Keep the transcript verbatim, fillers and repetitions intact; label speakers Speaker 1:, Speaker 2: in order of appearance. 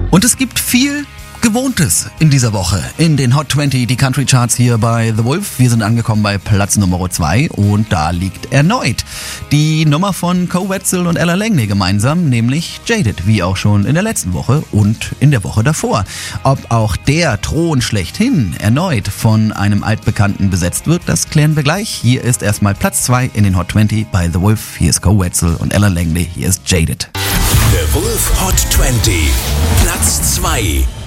Speaker 1: Und es gibt viel Gewohntes in dieser Woche in den Hot zwanzig, die Country Charts hier bei The Wolf. Wir sind angekommen bei Platz Nummer zwei und da liegt erneut die Nummer von Koe Wetzel und Ella Langley gemeinsam, nämlich Jaded, wie auch schon in der letzten Woche und in der Woche davor. Ob auch der Thron schlechthin erneut von einem Altbekannten besetzt wird, das klären wir gleich. Hier ist erstmal Platz zwei in den Hot zwanzig bei The Wolf. Hier ist Koe Wetzel und Ella Langley. Hier ist Jaded.
Speaker 2: The Wolf Hot zwanzig, Platz zwei.